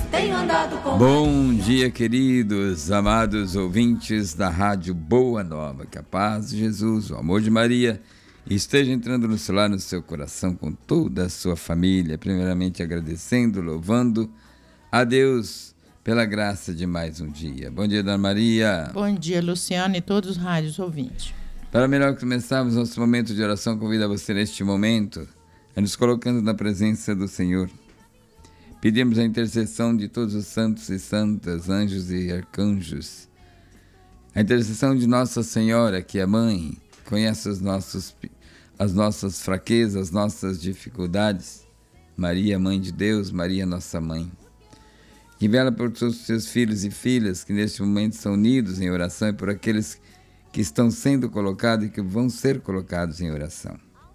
tenho andado com Bom dia, queridos, amados ouvintes da Rádio Boa Nova. Que a paz de Jesus, o amor de Maria esteja entrando no seu lar, no seu coração, com toda a sua família. Primeiramente agradecendo, louvando a Deus pela graça de mais um dia. Bom dia, Dona Maria. Bom dia, Luciano e todos os rádios ouvintes. Para melhor começarmos nosso momento de oração, convido a você neste momento a nos colocando na presença do Senhor. Pedimos a intercessão de todos os santos e santas, anjos e arcanjos. A intercessão de Nossa Senhora, que é Mãe, conhece as nossas fraquezas, as nossas dificuldades. Maria, Mãe de Deus, Maria, nossa Mãe. Que vela por todos os seus filhos e filhas que neste momento são unidos em oração e por aqueles que estão sendo colocados e que vão ser colocados em oração.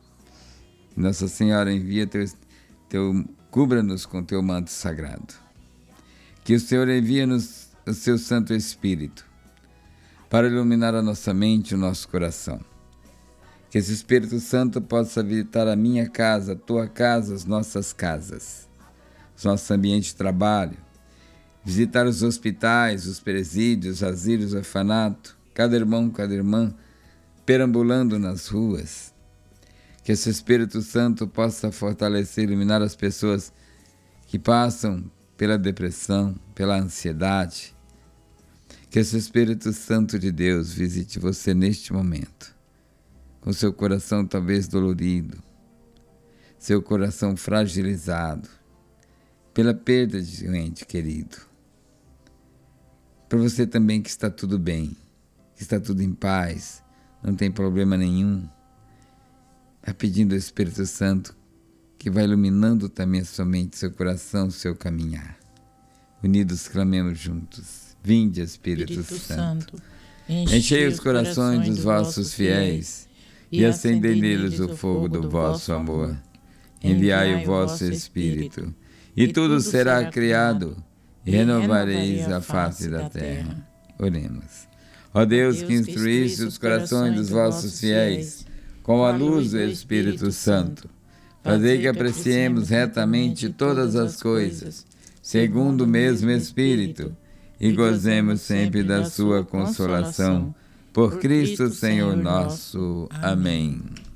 Nossa Senhora, envia cubra-nos com teu manto sagrado. Que o Senhor envia-nos o seu Santo Espírito para iluminar a nossa mente e o nosso coração. Que esse Espírito Santo possa visitar a minha casa, a tua casa, as nossas casas, os nossos ambientes de trabalho, visitar os hospitais, os presídios, os asilos, o orfanato, cada irmão, cada irmã, perambulando nas ruas. Que esse Espírito Santo possa fortalecer e iluminar as pessoas que passam pela depressão, pela ansiedade. Que esse Espírito Santo de Deus visite você neste momento, com seu coração talvez dolorido, seu coração fragilizado, pela perda de um ente querido. Para você também que está tudo bem, que está tudo em paz, não tem problema nenhum. Vai pedindo ao Espírito Santo que vai iluminando também a sua mente, seu coração, seu caminhar. Unidos clamemos juntos. Vinde, Espírito Santo. Enchei os corações dos vossos fiéis e acendei neles o fogo do vosso amor. Enviai o vosso Espírito e tudo será criado e renovareis a face da terra. Oremos. Ó Deus, que instruísse os corações dos vossos fiéis com a luz do Espírito Santo, fazei que apreciemos retamente todas as coisas, segundo o mesmo Espírito, e gozemos sempre da sua consolação. Por Cristo Senhor nosso. Amém.